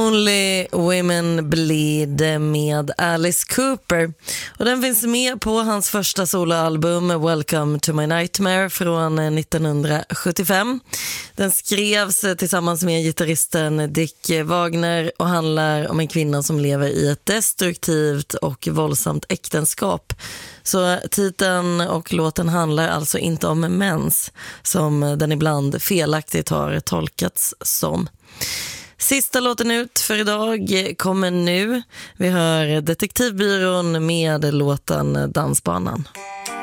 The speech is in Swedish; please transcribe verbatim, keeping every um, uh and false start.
Only Women Bleed med Alice Cooper. Och den finns med på hans första soloalbum Welcome to My Nightmare från nittonhundrasjuttiofem. Den skrevs tillsammans med gitarristen Dick Wagner och handlar om en kvinna som lever i ett destruktivt och våldsamt äktenskap. Så titeln och låten handlar alltså inte om mens, som den ibland felaktigt har tolkats som. Sista låten ut för idag kommer nu. Vi hör Detektivbyrån med låten Dansbanan.